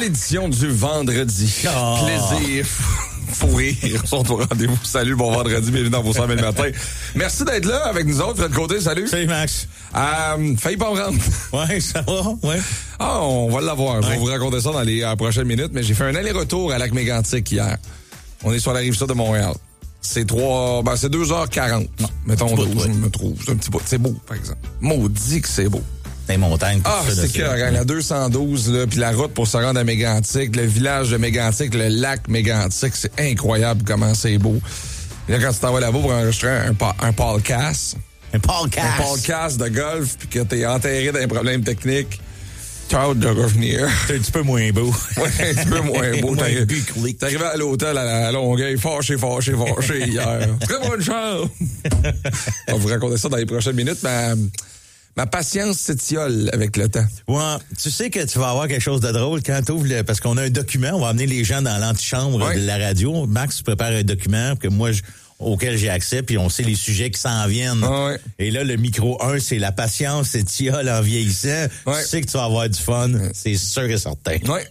l'édition du vendredi. Oh. Plaisir, fou rire, sont au rendez-vous. Salut, bon vendredi, bienvenue dans vos 100 000 matin. Merci d'être là avec nous autres. Fred Côté, salut. Salut, Max. Failli pas me rendre. Ouais, ça va, ouais. Ah, on va l'avoir. Je vais vous raconter ça dans les prochaines minutes, mais j'ai fait un aller-retour à Lac-Mégantic hier. On est sur la rive sud de Montréal. C'est 2h40. Non, mettons 12, je me trouve. C'est un petit bout. C'est beau, par exemple. Maudit que c'est beau. Les montagnes. Ah, c'est que la 212, là, puis la route pour se rendre à Mégantic, le village de Mégantic, le lac Mégantic, c'est incroyable comment c'est beau. Et là, quand tu t'en vas là-bas pour enregistrer un podcast. Un podcast. Un podcast de golf, puis que t'es enterré dans les problèmes techniques. T'as hâte de revenir. C'est un petit peu moins beau. Ouais, un petit peu moins beau. T'es arrivé à l'hôtel à Longueuil, fâché hier. Très bonne chance. On va vous raconter ça dans les prochaines minutes, mais... Ma patience s'étiole avec le temps. Ouais, tu sais que tu vas avoir quelque chose de drôle quand tu ouvres parce qu'on a un document, on va amener les gens dans l'antichambre de la radio. Max prépare un document que moi auquel j'ai accès, puis on sait les sujets qui s'en viennent. Ouais. Et là, le micro 1, c'est la patience s'étiole en vieillissant. Ouais. Tu sais que tu vas avoir du fun, c'est sûr et certain. Oui,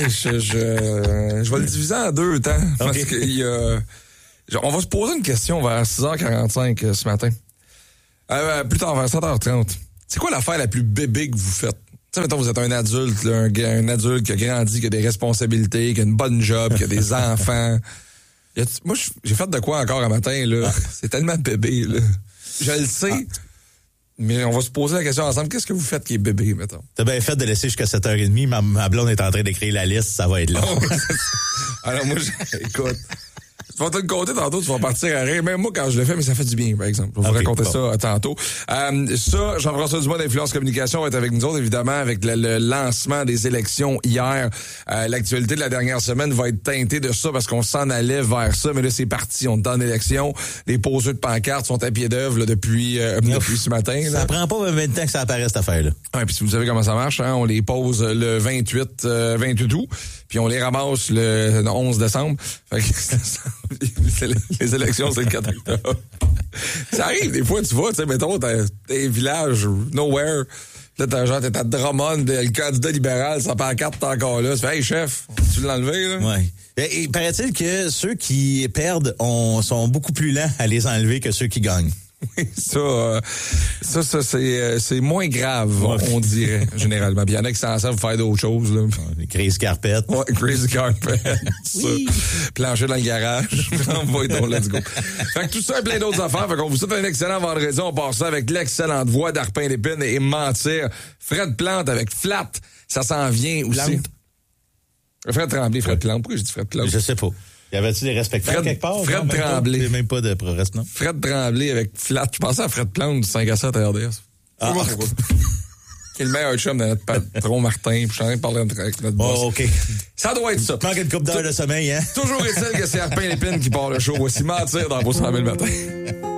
je vais le diviser en deux temps. Parce que on va se poser une question vers 6h45 ce matin. Plus tard, vers 7h30. C'est quoi l'affaire la plus bébé que vous faites? Tu sais, mettons, vous êtes un adulte, là, un adulte qui a grandi, qui a des responsabilités, qui a une bonne job, qui a des enfants. Moi, j'ai fait de quoi encore un matin, là? C'est tellement bébé, là. Je le sais, mais on va se poser la question ensemble. Qu'est-ce que vous faites qui est bébé, mettons? T'as bien fait de laisser jusqu'à 7h30. Ma blonde est en train d'écrire la liste, ça va être long. Alors, moi, écoute... Tu vas te le compter tantôt, tu vas partir à rire. Même moi, quand je le fais, mais ça fait du bien, par exemple. Je vais vous raconter ça tantôt. Ça, Jean-François Dumas d'Influence Communication va être avec nous autres, évidemment, avec le lancement des élections hier. L'actualité de la dernière semaine va être teintée de ça parce qu'on s'en allait vers ça. Mais là, c'est parti. On est en élection. Les poseurs de pancartes sont à pied d'œuvre depuis ce matin. Là. Ça prend pas même temps que ça apparaisse, cette affaire-là. Ouais, puis si vous savez comment ça marche, hein, on les pose le 28 août, puis on les ramasse le 11 décembre. Fait que les élections, c'est le 4 octobre. Ça arrive des fois, tu vois, tu sais, mettons, t'as des villages, nowhere. Là, t'es à Drummond, le candidat libéral, sa pancarte, t'es encore là. Tu fais, hey, chef, tu l'as enlevé, là? Ouais. Et paraît-il que ceux qui perdent sont beaucoup plus lents à les enlever que ceux qui gagnent. Oui, ça c'est moins grave, on dirait, généralement. Puis il y en a qui s'en servent pour faire d'autres choses, là. Les crazy carpet. Ouais, crazy carpet. Oui. Plancher dans le garage. Let's go. Fait que tout ça et plein d'autres affaires. Fait qu'on vous souhaite un excellent vendredi. On part ça avec l'excellente voix d'Arpin Lépine et Mentir. Fred Plante avec Flat. Ça s'en vient aussi. Fred Tremblay, Fred Plante. Pourquoi j'ai dit Fred Plante? Je sais pas. Y avait-tu des respectables quelque part? Fred Tremblay. Même pas de progrès, non? Fred Tremblay avec Flat. Je pensais à Fred Plante du 5 à 7 à RDS. Ah. Qui est le meilleur chum de notre patron Martin. Puis je suis en train de parler avec notre boss. Oh, OK. Ça doit être ça. Manque une couple d'heures de sommeil, hein? Toujours est-il que c'est Arpin Lépine qui part le show. Voici Mentir dans vos 100 000 matins.